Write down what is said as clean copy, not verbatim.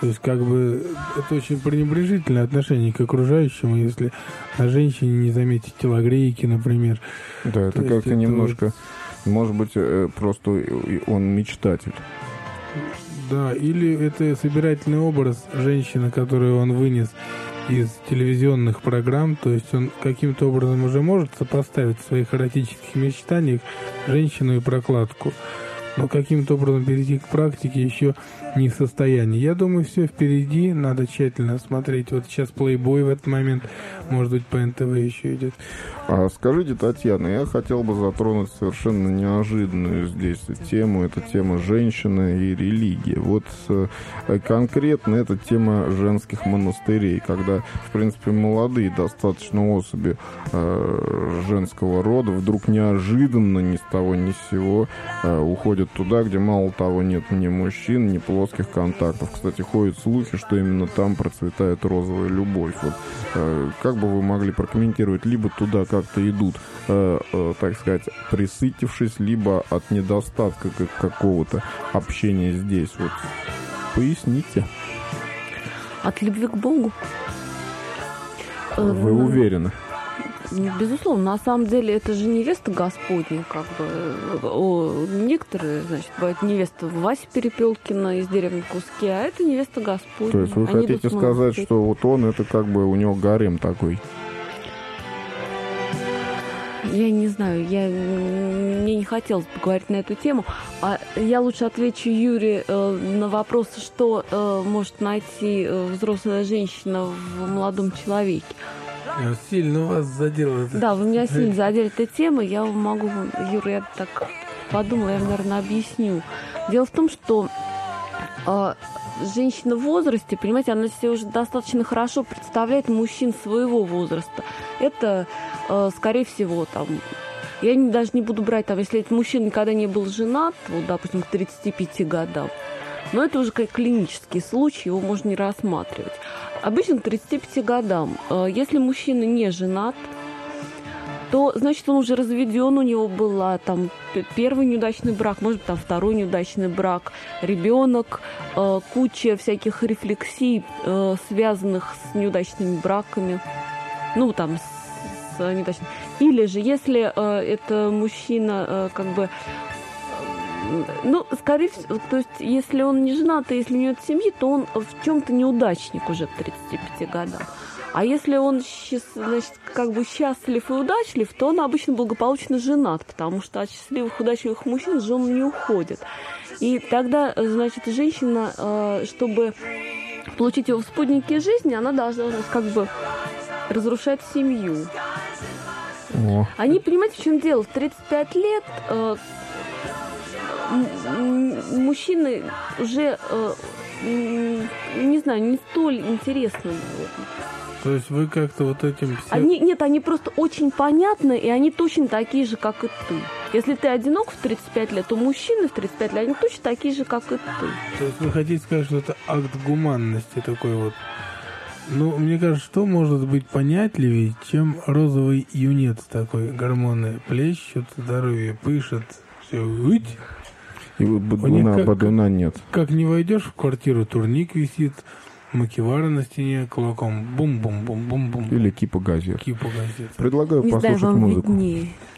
То есть, как бы, это очень пренебрежительное отношение к окружающему, если на женщине не заметить телогрейки, например. Да, это как-то это немножко... Может быть, просто он мечтатель. Да, или это собирательный образ женщины, которую он вынес из телевизионных программ, то есть он каким-то образом уже может сопоставить в своих эротических мечтаниях женщину и прокладку, но каким-то образом перейти к практике еще не в состоянии. Я думаю, все впереди, надо тщательно смотреть. Вот сейчас Playboy в этот момент, может быть, по НТВ еще идет. А скажите, Татьяна, я хотел бы затронуть совершенно неожиданную здесь тему. Это тема женщины и религии. Вот конкретно это тема женских монастырей, когда, в принципе, молодые достаточно особи женского рода вдруг неожиданно ни с того ни с сего уходят туда, где мало того нет ни мужчин, ни плоских контактов. Кстати, ходят слухи, что именно там процветает розовая любовь. Вот, как бы вы могли прокомментировать, либо туда как-то идут, так сказать, присытившись, либо от недостатка какого-то общения здесь. Вот поясните. От любви к Богу. Вы уверены? Безусловно, на самом деле это же невеста Господня, как бы. Некоторые, значит, бывают невеста Васи Перепелкина из деревни Куски, а это невеста Господня. То есть вы хотите сказать, что вот он, это как бы у него гарем такой? Я не знаю, мне не хотелось поговорить на эту тему. А я лучше отвечу Юре на вопрос, что может найти взрослая женщина в молодом человеке. Сильно вас задела. Да, вы меня сильно задели эта тема. Я могу, Юра, я так подумала, я, наверное, объясню. Дело в том, что женщина в возрасте, понимаете, она себе уже достаточно хорошо представляет мужчин своего возраста. Это, скорее всего, там, я даже не буду брать, там, если этот мужчина никогда не был женат, вот, допустим, к 35 годам, но это уже как клинический случай, его можно не рассматривать. Обычно к 35 годам, если мужчина не женат, то, значит, он уже разведен, у него была там первый неудачный брак, может быть, там второй неудачный брак, ребенок, куча всяких рефлексий, связанных с неудачными браками, ну, там, с неудачными. Или же, если это мужчина, как бы, ну, скорее всего, то есть, если он не женат, и если у него нет семьи, то он в чем-то неудачник уже к 35 годам. А если он, значит, как бы счастлив и удачлив, то он обычно благополучно женат, потому что от счастливых, удачливых мужчин жены не уходят. И тогда, значит, женщина, чтобы получить его в спутнике жизни, она должна, как бы, разрушать семью. О. Они, понимаете, в чем дело? В 35 лет мужчины уже, не знаю, не столь интересны, наверное. То есть вы как-то вот этим... Они просто очень понятны, и они точно такие же, как и ты. Если ты одинок в 35 лет, то мужчины в 35 лет, они точно такие же, как и ты. То есть вы хотите сказать, что это акт гуманности такой вот? Ну, мне кажется, что может быть понятливее, чем розовый юнец такой? Гормоны плещут, здоровье пышет, все выть. И вот бадуна нет. Как не войдешь в квартиру, турник висит, макевара на стене, кулаком бум-бум-бум-бум-бум. Или кипа газет. Кипа газет. Предлагаю Не послушать знаю, вам музыку. виднее.